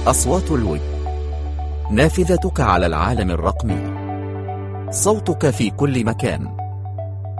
أصوات الويب، نافذتك على العالم الرقمي، صوتك في كل مكان.